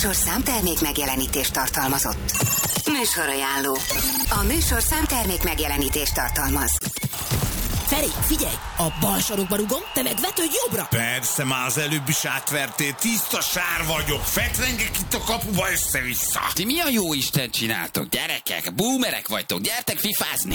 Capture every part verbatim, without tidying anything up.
műsorszám termék megjelenítést tartalmazott. Műsorajánló. A műsorszám termék megjelenítést tartalmaz. Feri, figyelj! A bal sarokba rugom, te meg vetődj jobbra! Persze, már az előbb is átvertél, tiszta sár vagyok, fetrengek itt a kapuba össze-vissza. Ti mi a jó Isten csináltok, gyerekek? Boomerek vagytok, gyertek fifázni!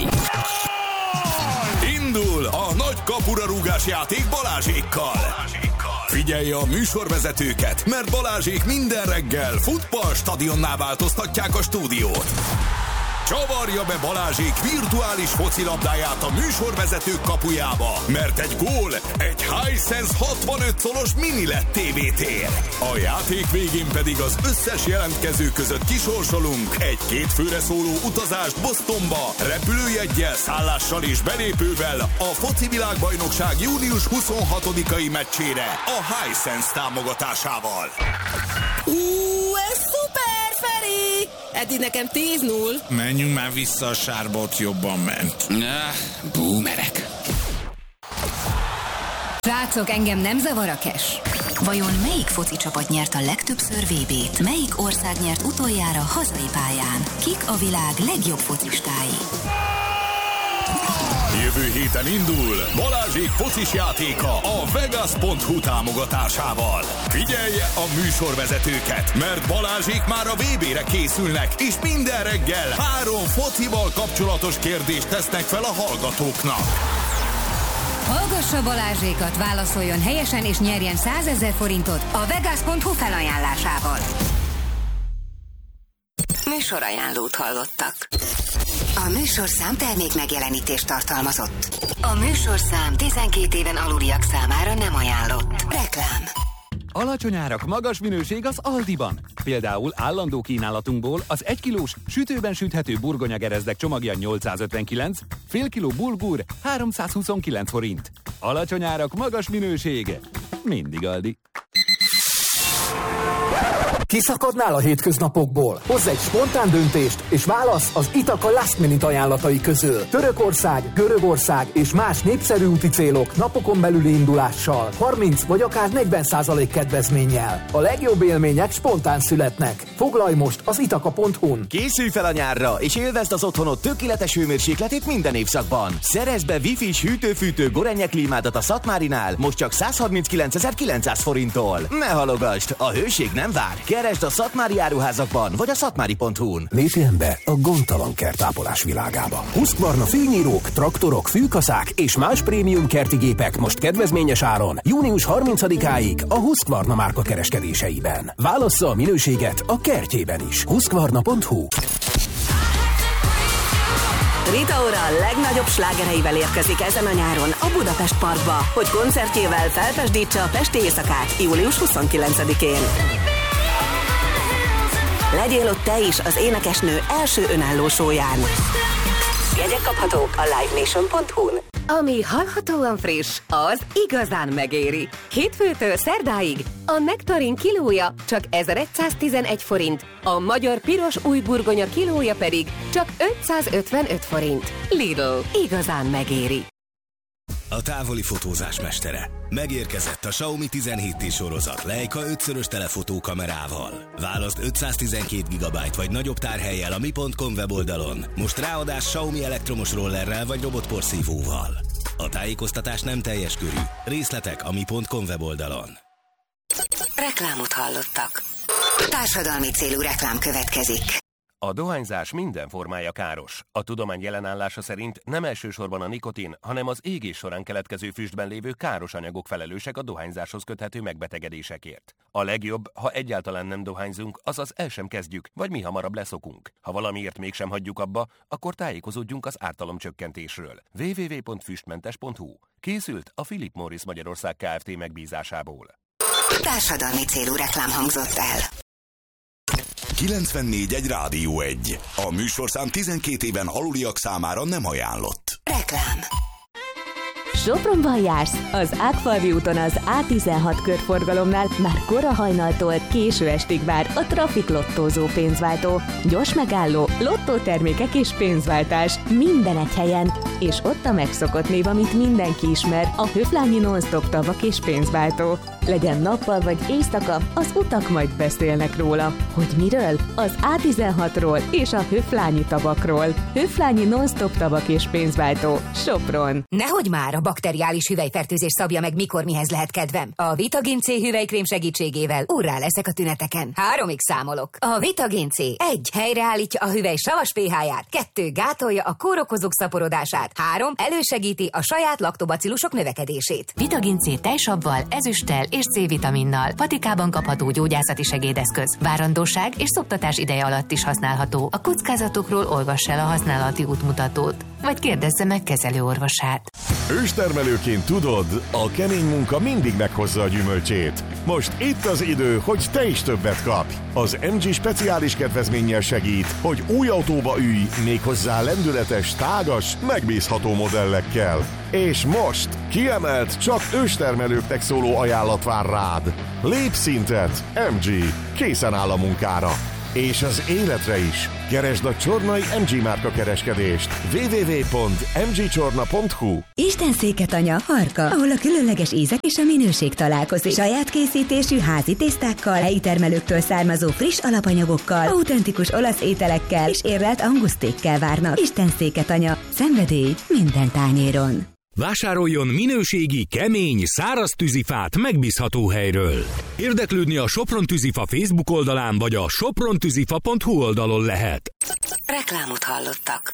Indul a nagy kapura rúgás játék Balázsékkal. Figyelj a műsorvezetőket, mert Balázsék minden reggel futball stadionná változtatják a stúdiót. Csavarja be Balázsék virtuális focilabdáját a műsorvezetők kapujába, mert egy gól egy Hisense hatvanöt szolos mini el é dé té vé tér. A játék végén pedig az összes jelentkező között kisorsolunk egy két főre szóló utazást Bostonba, repülőjeggyel, szállással és belépővel a foci világbajnokság június huszonhatodikai meccsére a Hisense támogatásával. Ú, ez szuper, Feri! Eddig nekem tíz null. Menjünk már vissza a sárba, ott jobban ment. Ah, boomerek. Srácok, engem nem zavar a cash. Vajon melyik foci csapat nyert a legtöbbször vé bét? Melyik ország nyert utoljára hazai pályán? Kik a világ legjobb focistái? Jövő héten indul Balázsék focis játéka a Vegas pont hu támogatásával. Figyelje a műsorvezetőket, mert Balázsék már a vé bére készülnek, és minden reggel három focival kapcsolatos kérdést tesznek fel a hallgatóknak. Hallgassa Balázsékat, válaszoljon helyesen és nyerjen százezer forintot a Vegas pont hu felajánlásával. Műsorajánlót hallottak. A műsorszám termék megjelenítést tartalmazott. A műsorszám tizenkét éven aluliak számára nem ajánlott. Reklám. Alacsony árak, magas minőség az Aldiban. Például állandó kínálatunkból az egy kilós sütőben süthető burgonyagerezdek csomagja nyolcszázötvenkilenc, fél kiló bulgur háromszázhuszonkilenc forint. Alacsony árak, magas minőség. Mindig Aldi. Kiszakadnál a hétköznapokból? Hozz egy spontán döntést, és válasz az Itaka Last Minute ajánlatai közül. Törökország, Görögország és más népszerű úti célok napokon belüli indulással, harminc vagy akár negyven százalék kedvezménnyel. A legjobb élmények spontán születnek. Foglalj most az itaka pont hu-n. Készülj fel a nyárra, és élvezd az otthonod tökéletes hőmérsékletét minden évszakban. Szerezd be Wi-Fi-s hűtő-fűtő Gorenje klímádat a Szatmárinál, most csak százharminckilencezer-kilencszáz forinttól. Ne halogasd, a hőség nem vár. Keresd a szatmári áruházakban, vagy a szatmári pont hu-n. Lépjen be a gondtalan kertápolás világába. Husqvarna fűnyírók, traktorok, fűkaszák és más prémium kerti gépek most kedvezményes áron június harmincadikáig a Husqvarna márka kereskedéseiben. Válassza a minőséget a kertjében is. Husqvarna pont hu. Rita Ora a legnagyobb slágereivel érkezik ezen a nyáron a Budapest Parkba, hogy koncertjével felpesdítse a pesti éjszakát július huszonkilencedikén. Legyél ott te is az énekesnő első önálló showyán. Jegyek kaphatók a live nation pont hu-n. Ami hallhatóan friss, az igazán megéri. Hétfőtől szerdáig a nektarin kilója csak ezeregyszáztizenegy forint, a magyar piros új burgonya kilója pedig csak ötszázötvenöt forint. Lidl, igazán megéri. A távoli fotózás mestere. Megérkezett a Xiaomi tizenhét té sorozat Leica ötszörös telefotókamerával. Válaszd ötszáztizenkét gigabyte vagy nagyobb tárhellyel a mi pont com weboldalon. Most ráadás Xiaomi elektromos rollerrel vagy robotporszívóval. A tájékoztatás nem teljes körű. Részletek a mi pont com weboldalon. Reklámot hallottak. Társadalmi célú reklám következik. A dohányzás minden formája káros. A tudomány jelenállása szerint nem elsősorban a nikotin, hanem az égés során keletkező füstben lévő káros anyagok felelősek a dohányzáshoz köthető megbetegedésekért. A legjobb, ha egyáltalán nem dohányzunk, azaz el sem kezdjük, vagy mi hamarabb leszokunk. Ha valamiért mégsem hagyjuk abba, akkor tájékozódjunk az ártalomcsökkentésről. double-u double-u double-u pont füstmentes pont hu. Készült a Philip Morris Magyarország Kft. Megbízásából. Társadalmi célú reklám hangzott el. kilencvennégy egy Rádió egy. A műsorszám tizenkét éven aluliak számára nem ajánlott. Reklám. Sopronban jársz? Az Ágfalvi úton az á tizenhat körforgalomnál már kora hajnaltól késő estig vár a Trafik lottózó pénzváltó. Gyors megálló, lottótermékek és pénzváltás minden egy helyen. És ott a megszokott név, amit mindenki ismer, a Höflányi non-stop tavak és pénzváltó. Legyen nappal vagy éjszaka, az utak majd beszélnek róla. Hogy miről? Az á tizenhatról és a Höflányi tavakról. Höflányi non-stop tavak és pénzváltó. Sopron. Nehogy már a bakteriális hüvelyfertőzés szabja meg, mikor mihez lehet kedvem. A Vitagin C hüvelykrém segítségével urrá leszek a tüneteken. Háromig számolok. A Vitagin C egy helyreállítja a hüvely savas pH-ját, kettő gátolja a kórokozók szaporodását, három elősegíti a saját laktobacillusok növekedését. Vitagin C tejsavval, ezüsttel és C-vitaminnal. Patikában kapható gyógyászati segédeszköz. Várandóság és szoptatás ideje alatt is használható. A kockázatokról olvass el a használati útmutatót, vagy kérdezze meg kezelőorvosát. Őstermelőként tudod, a kemény munka mindig meghozza a gyümölcsét. Most itt az idő, hogy te is többet kapj. Az em gé speciális kedvezménnyel segít, hogy új autóba ülj, méghozzá lendületes, tágas, megbízható modellekkel. És most kiemelt, csak őstermelőknek szóló ajánlat vár rád. Lépj szintet, em gé, készen áll a munkára. És az életre is. Keresd a Csornai em gé márka kereskedést. double-u double-u double-u pont em gé csorna pont hu. Istenszéketanya, Harka, ahol a különleges ízek és a minőség találkozik. Saját készítésű házi tésztákkal, helyi termelőktől származó friss alapanyagokkal, autentikus olasz ételekkel és érlelt angusztékkel várnak. Istenszéketanya, szenvedély minden tányéron. Vásároljon minőségi, kemény, száraz tűzifát megbízható helyről. Érdeklődni a Sopron tűzifa Facebook oldalán vagy a sopron tűzifa pont hu oldalon lehet. Reklámot hallottak.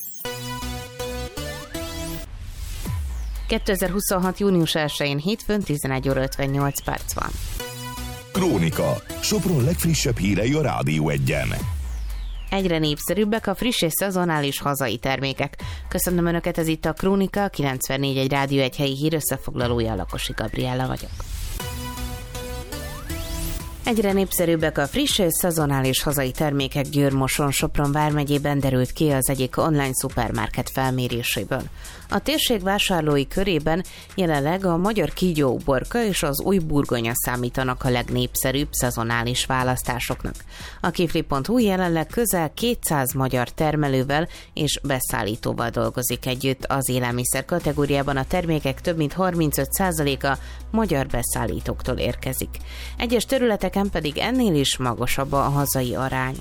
kétezer-huszonhat. június elsején hétfőn tizenegy óra ötvennyolc perc van. Krónika. Sopron legfrissebb hírei a Rádió Egyen. Egyre népszerűbbek a friss és szezonális hazai termékek. Köszönöm Önöket, ez itt a Krónika, kilencvennégy egy Rádió egy helyi hír összefoglalója, Lakosi Gabriella vagyok. Egyre népszerűbbek a friss és szezonális hazai termékek Győr-Moson, Sopron vármegyében derült ki az egyik online szupermarket felméréséből. A térség vásárlói körében jelenleg a magyar kígyóuborka és az új burgonya számítanak a legnépszerűbb szezonális választásoknak. A kifli pont hu jelenleg közel kétszáz magyar termelővel és beszállítóval dolgozik együtt. Az élelmiszer kategóriában a termékek több mint harmincöt százaléka magyar beszállítóktól érkezik. Egyes területeken pedig ennél is magasabb a hazai arány.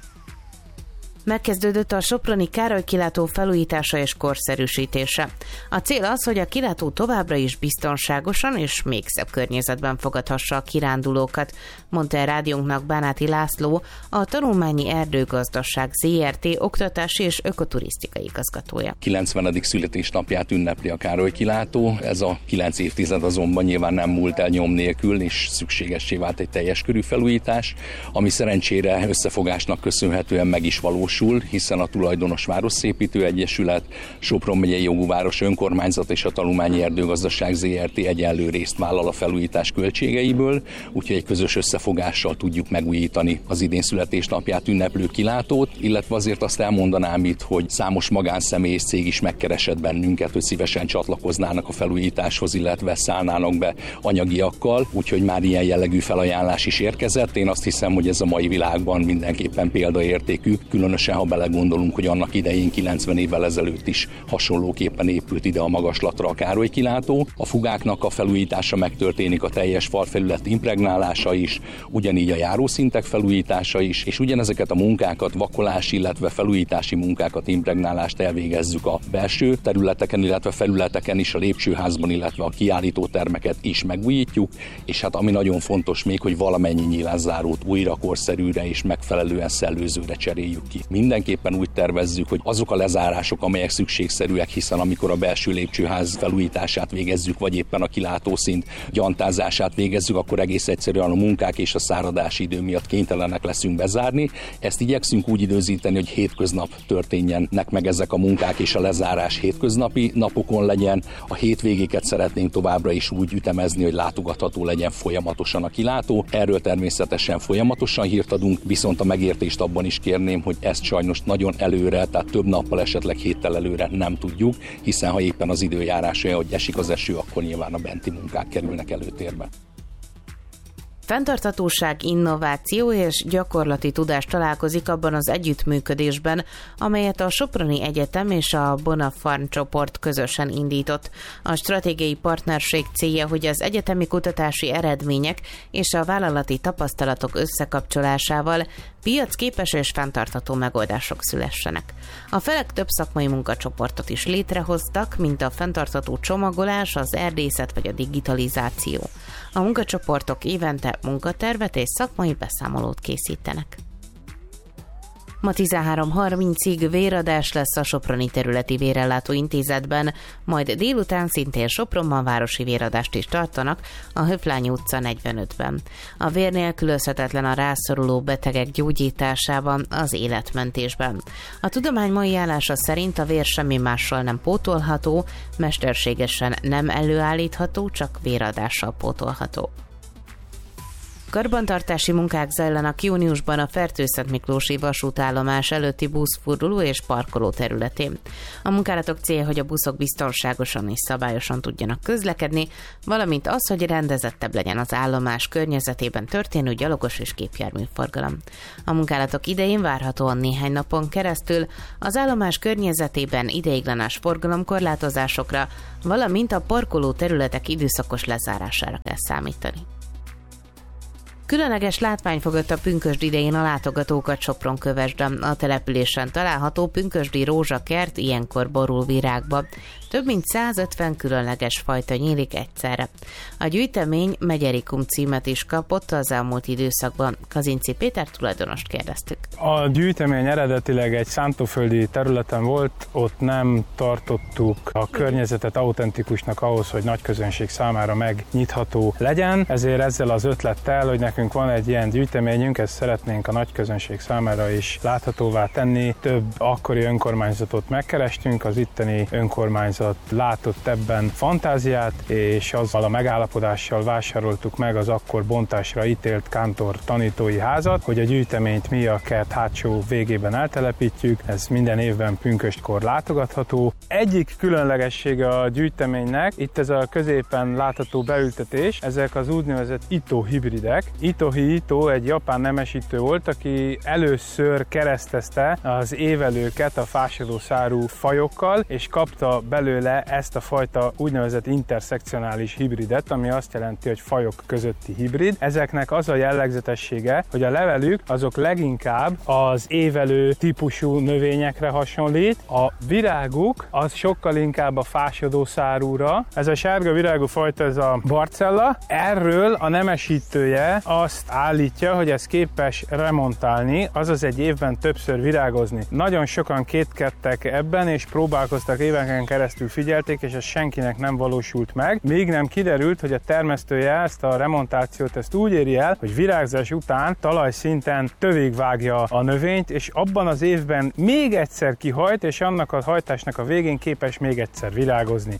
Megkezdődött a soproni Károly kilátó felújítása és korszerűsítése. A cél az, hogy a kilátó továbbra is biztonságosan és még szebb környezetben fogadhassa a kirándulókat, mondta a rádiónknak Bánáti László, a Tanulmányi Erdőgazdaság zé er té oktatási és ökoturisztikai igazgatója. kilencvenedik születésnapját ünnepli a Károly kilátó, ez a kilenc évtized azonban nyilván nem múlt el nyom nélkül, és szükségessé vált egy teljes körű felújítás, ami szerencsére összefogásnak köszönhetően meg is valós, hiszen a tulajdonos Városszépítő Egyesület, Sopron megyei jogú város önkormányzat és a Tanulmányi Erdőgazdaság zé er té egyenlő részt vállal a felújítás költségeiből, úgyhogy egy közös összefogással tudjuk megújítani az idén születésnapját ünneplő kilátót, illetve azért azt elmondanám itt, hogy számos magánszemély és cég is megkeresett bennünket, hogy szívesen csatlakoznának a felújításhoz, illetve szállnának be anyagiakkal, úgyhogy már ilyen jellegű felajánlás is érkezett. Én azt hiszem, hogy ez a mai világban mindenképpen példaértékű, különösen ha belegondolunk, hogy annak idején kilencven évvel ezelőtt is hasonlóképpen épült ide a magaslatra a Károly kilátó. A fugáknak a felújítása megtörténik, a teljes falfelület impregnálása is, ugyanígy a járószintek felújítása is, és ugyanezeket a munkákat, vakolás, illetve felújítási munkákat, impregnálást elvégezzük a belső területeken, illetve felületeken is, a lépcsőházban, illetve a kiállítótermeket is megújítjuk, és hát ami nagyon fontos még, hogy valamennyi nyílászárót újra korszerűre és megfelelően szellőzőre cseréljük ki. Mindenképpen úgy tervezzük, hogy azok a lezárások, amelyek szükségszerűek, hiszen amikor a belső lépcsőház felújítását végezzük, vagy éppen a kilátószint gyantázását végezzük, akkor egész egyszerűen a munkák és a száradási idő miatt kénytelenek leszünk bezárni. Ezt igyekszünk úgy időzíteni, hogy hétköznap történjenek meg ezek a munkák, és a lezárás hétköznapi napokon legyen. A hétvégéket szeretnénk továbbra is úgy ütemezni, hogy látogatható legyen folyamatosan a kilátó. Erről természetesen folyamatosan hírt adunk, viszont a megértést abban is kérném, hogy ezt ezt sajnos nagyon előre, tehát több nappal, esetleg héttel előre nem tudjuk, hiszen ha éppen az időjárás olyan, hogy esik az eső, akkor nyilván a benti munkák kerülnek előtérbe. Fenntarthatóság, innováció és gyakorlati tudás találkozik abban az együttműködésben, amelyet a Soproni Egyetem és a Bonafarm csoport közösen indított. A stratégiai partnerség célja, hogy az egyetemi kutatási eredmények és a vállalati tapasztalatok összekapcsolásával piacképes és fenntartható megoldások szülessenek. A felek több szakmai munkacsoportot is létrehoztak, mint a fenntartható csomagolás, az erdészet vagy a digitalizáció. A munkacsoportok évente munkatervet és szakmai beszámolót készítenek. Ma tizenhárom harmincig véradás lesz a Soproni Területi Vérellátó Intézetben, majd délután szintén Sopronban városi véradást is tartanak a Höflányi utca negyvenötben. A vér nélkülözhetetlen a rászoruló betegek gyógyításában, az életmentésben. A tudomány mai állása szerint a vér semmi mással nem pótolható, mesterségesen nem előállítható, csak véradással pótolható. Karbantartási munkák zajlanak júniusban a Fertőszentmiklósi vasútállomás előtti buszforduló és parkoló területén. A munkálatok célja, hogy a buszok biztonságosan és szabályosan tudjanak közlekedni, valamint az, hogy rendezettebb legyen az állomás környezetében történő gyalogos és gépjárműforgalom. A munkálatok idején várhatóan néhány napon keresztül az állomás környezetében ideiglenes forgalomkorlátozásokra, valamint a parkoló területek időszakos lezárására kell számítani. Különleges látvány fogadta pünkösd idején a látogatókat Sopron-Kövesden. A településen található pünkösdi rózsakert ilyenkor borul virágba. Több mint százötven különleges fajta nyílik egyszerre. A gyűjtemény Megyerikum címet is kapott az elmúlt időszakban. Kazinci Péter tulajdonost kérdeztük. A gyűjtemény eredetileg egy szántóföldi területen volt, ott nem tartottuk a környezetet autentikusnak ahhoz, hogy nagy közönség számára megnyitható legyen. Ezért ezzel az ötlettel, hogy nekünk van egy ilyen gyűjteményünk, ezt szeretnénk a nagy közönség számára is láthatóvá tenni. Több akkori önkormányzatot megkerestünk, az itteni önkormányzat látott ebben fantáziát, és azzal a megállapodással vásároltuk meg az akkor bontásra ítélt Kántor tanítói házat, hogy a gyűjteményt mi a kert hátsó végében eltelepítjük, ez minden évben pünköstkor látogatható. Egyik különlegessége a gyűjteménynek, itt ez a középen látható beültetés, ezek az úgynevezett Ito hibridek. Itohi Ito egy japán nemesítő volt, aki először keresztezte az évelőket a fásadószárú fajokkal, és kapta belőle ezt a fajta úgynevezett interszekcionális hibridet, ami azt jelenti, hogy fajok közötti hibrid. Ezeknek az a jellegzetessége, hogy a levelük azok leginkább az évelő típusú növényekre hasonlít, a viráguk az sokkal inkább a fásadószárúra. Ez a sárga virágú fajta, ez a barcella. Erről a nemesítője azt állítja, hogy ez képes remontálni, azaz egy évben többször virágozni. Nagyon sokan kétkedtek ebben, és próbálkoztak éveken keresztül figyelték, és ez senkinek nem valósult meg. Még nem kiderült, hogy a termesztője ezt a remontációt ezt úgy éri el, hogy virágzás után talajszinten tövigvágja a növényt, és abban az évben még egyszer kihajt, és annak a hajtásnak a végén képes még egyszer virágozni.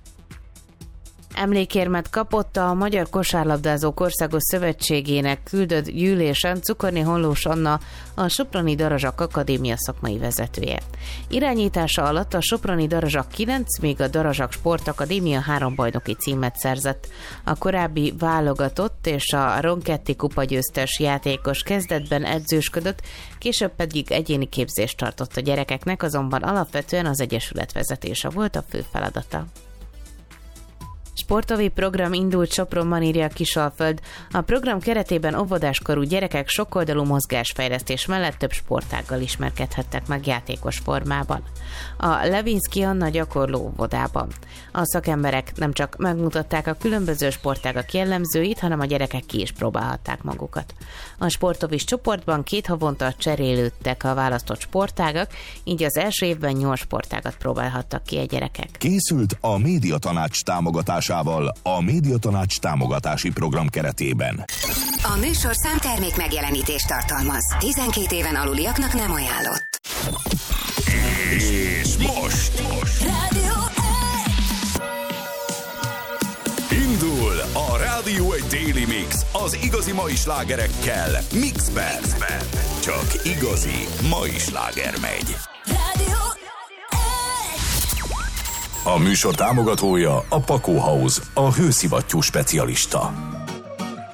Emlékérmet kapott a Magyar Kosárlabdázók Országos Szövetségének küldött gyűlésen Cukorné Hollós Anna, a Soproni Darazsak Akadémia szakmai vezetője. Irányítása alatt a Soproni Darazsak kilenc, még a Darazsak Sportakadémia három bajnoki címet szerzett. A korábbi válogatott és a Ronchetti kupa győztes játékos kezdetben edzősködött, később pedig egyéni képzést tartott a gyerekeknek, azonban alapvetően az egyesület vezetése volt a fő feladata. Sportovi program indult Sopronban, írja Kisalföld. A program keretében óvodáskorú gyerekek sokoldalú mozgásfejlesztés mellett több sportággal ismerkedhettek meg játékos formában. A Levinsky Anna gyakorló óvodában. A szakemberek nem csak megmutatták a különböző sportágak jellemzőit, hanem a gyerekek ki is próbálhatták magukat. A sportovis csoportban két havonta cserélődtek a választott sportágak, így az első évben nyolc sportágat próbálhattak ki a gyerekek. Készült a Médiatanács támogatásával a Médiatanács támogatási program keretében. A műsorszám termék megjelenítést tartalmaz. tizenkét éven aluliaknak nem ajánlott. És most, most. Indul a Rádió egy Daily Mix. Mix, az igazi mai slágerekkel Mixben. Csak igazi mai sláger megy. A műsor támogatója a Pakó House, a hőszivattyú specialista.